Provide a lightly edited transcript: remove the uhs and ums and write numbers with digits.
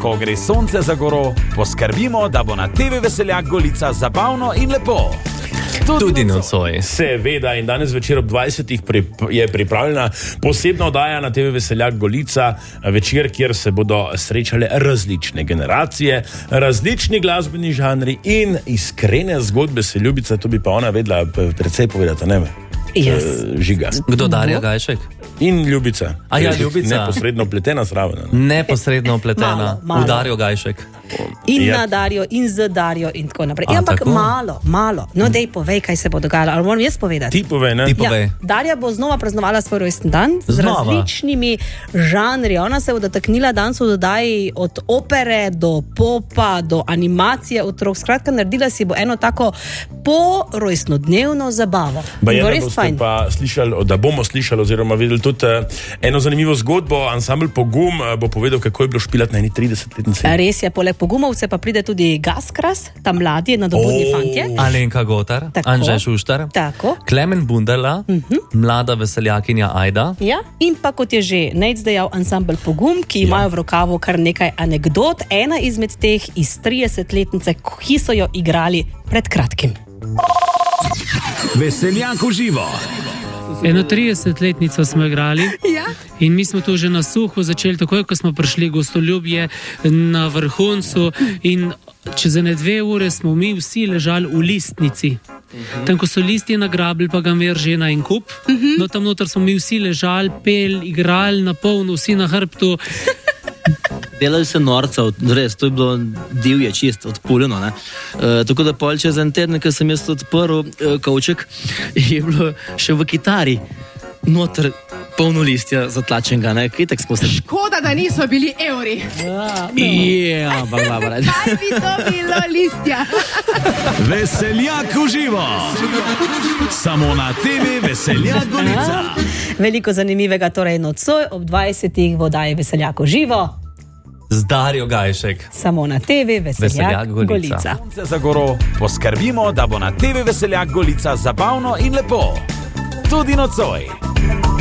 ko gre sonce za goro, poskrbimo, da bo na TV Veseljak Golica zabavno in lepo. Tudi nocoj. Seveda, in danes večer ob 20. je pripravljena posebna oddaja na TV Veseljak Golica, večer, kjer se bodo srečale različne generacije, različni glasbeni žanri in iskrene zgodbe se ljubica, to bi pa ona vedela precej povedati, ne? Yes. Žiga. Kdo, Darja Gajšek? In Ljubica. A ja, Ljubica. Neposredno pletena zraven. Neposredno pletena. Malo. V Darjo Gajšek. In na Darjo, in z Darjo, in tako naprej. Ampak tako? malo. No, dej povej, kaj se bo dogajalo. Ali moram jaz povedati? Ti povej, ne? Ti povej. Ja, Darja bo znova praznovala svoj rojsten dan z Znova? različnimi žanri. Ona se bo dotaknila danes v oddaji od opere do popa, do animacije otrok. Skratka, naredila si bo eno tako porojstnodnevno zabavo. Bajena Bo res boste fajn. pa slišali, da bomo slišali oziroma videli tudi eno zanimivo zgodbo. Ansambel Pogum bo povedal, kako je bilo špilati na eni 30-letnici. Res je, poleg Pogumovce pa pride tudi Gaskras, ta mladi, nadobudni fantje. Alenka Gotar, Tako. Anže Šuštar, Tako. Klemen Bunderla, mlada veseljakinja Ajda. Ja, in pa kot je že Nejc dejal, ansambel Pogum, ki imajo v rokavu kar nekaj anegdot. Ena izmed teh iz 30-letnice, ki so jo igrali pred kratkim. Veseljak v živo. Eno 30-letnico smo igrali Ja. in mi smo to že na suho začeli, takoj ko smo prišli gostoljubje na vrhuncu in čez 2 ure smo mi vsi ležali v listnici. Tam, ko so listi nagrabili, pa ga mer žena in kup, no tam noter smo mi vsi ležali, pel, igrali na polno, vsi na hrbtu. Delali se norca, res, to je bilo divje, čist, odpuljeno. Tako da pol čez en teden, ko sem jaz odprl kovček, je bilo še v kitari noter polno listja zatlačenega, ne, kitek smo se... Škoda, da niso bili evri. Ja, barbara. Kaj bi to bilo listja? Veseljak v živo. Samo na TV Veseljak Golica. Veliko zanimivega torej nocoj ob 20. v oddaji Veseljak v živo. Z Darjo Gajšek. Samo na TV Veseljak Golica. Golica. Sonce za goro, poskrbimo, da bo na TV Veseljak Golica zabavno in lepo. Tudi nocoj.